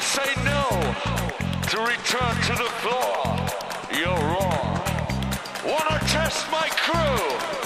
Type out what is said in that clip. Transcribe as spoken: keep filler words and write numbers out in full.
say no to return to the floor. You're wrong. Wanna test my crew?